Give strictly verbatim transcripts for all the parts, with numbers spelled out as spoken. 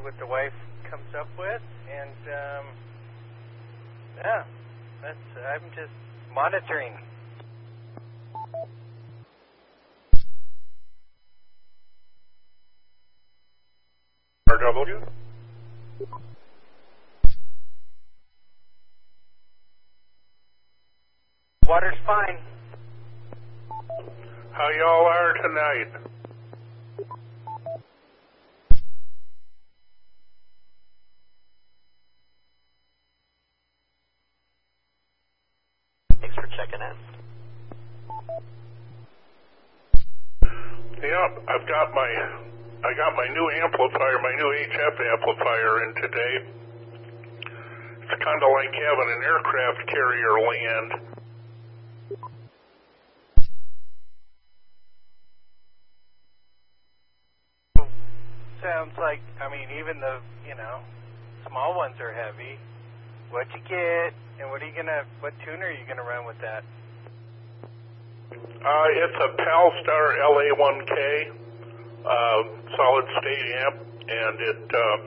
what the wife comes up with, and um, yeah, that's I'm just monitoring. R W? Water's fine. How y'all are tonight? Thanks for checking in. Yep, I've got my, I got my new amplifier, my new H F amplifier in today. It's kind of like having an aircraft carrier land. Sounds like, I mean, even the, you know, small ones are heavy. What'd you get, and what are you gonna, what tuner are you gonna run with that? Uh, it's a Palstar L A one K, uh, solid state amp, and it, uh,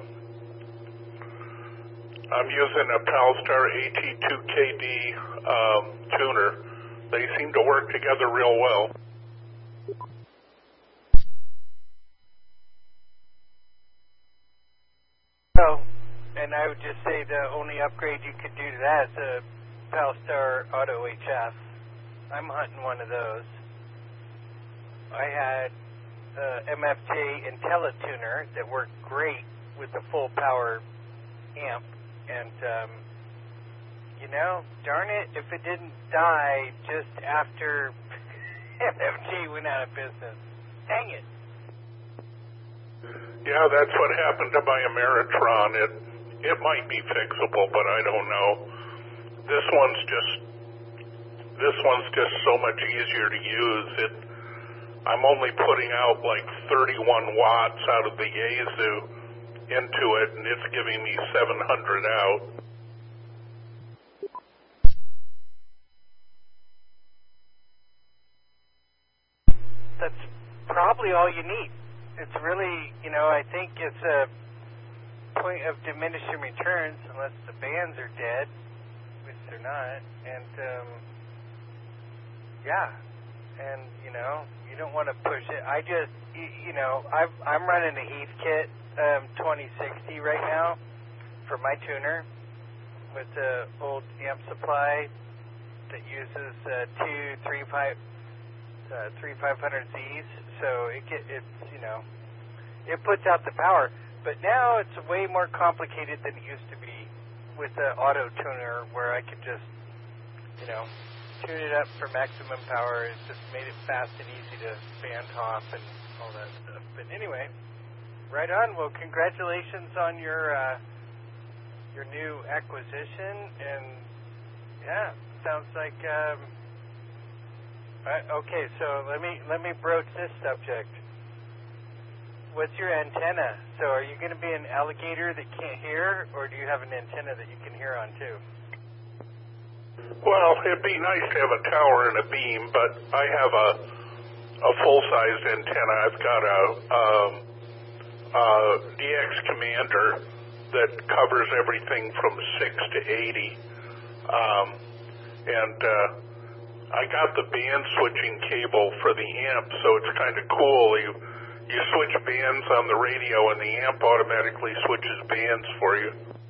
I'm using a Palstar A T two K D um, tuner. They seem to work together real well. Oh, and I would just say the only upgrade you could do to that is a Palstar Auto H F. I'm hunting one of those. I had uh, M F J IntelliTuner that worked great with the full power amp, and um, you know, darn it, if it didn't die just after M F J went out of business. Dang it. Yeah, that's what happened to my Ameritron. It it might be fixable, but I don't know. This one's just this one's just so much easier to use. It I'm only putting out like thirty-one watts out of the Yaesu into it, and it's giving me seven hundred out. That's probably all you need. It's really, you know, I think it's a point of diminishing returns unless the bands are dead, which they're not. And, um, yeah, and, you know, you don't want to push it. I just, you, you know, I've, I'm running a Heathkit um, twenty sixty right now for my tuner with the old amp supply that uses uh, two three five uh, three five hundred Z's. So it get it's you know it puts out the power, but now it's way more complicated than it used to be with the auto tuner, where I could just you know tune it up for maximum power. It just made it fast and easy to band hop and all that stuff. But anyway, right on. Well, congratulations on your uh, your new acquisition, and yeah, sounds like. Um, Uh, okay, so let me let me broach this subject. What's your antenna? So are you going to be an alligator that can't hear, or do you have an antenna that you can hear on too? Well, it'd be nice to have a tower and a beam, but I have a a full-sized antenna. I've got a, um, a D X Commander that covers everything from six to eighty, um, and. Uh, I got the band switching cable for the amp, so it's kind of cool. You you switch bands on the radio, and the amp automatically switches bands for you.